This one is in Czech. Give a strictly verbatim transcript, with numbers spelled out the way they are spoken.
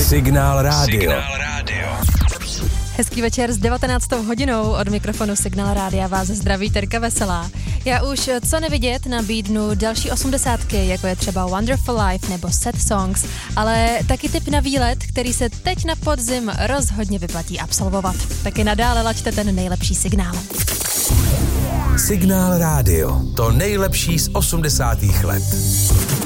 Signál rádio. Signál rádio. Hezký večer s devatenáctou hodinou od mikrofonu Signál rádia vás zdraví Terka Veselá. Já už co nevidět nabídnu další osmdesátky, jako je třeba Wonderful Life nebo Sad Songs, ale taky tip na výlet, který se teď na podzim rozhodně vyplatí absolvovat. Taky nadále laďte ten nejlepší signál. Signál rádio. To nejlepší z osmdesátých let.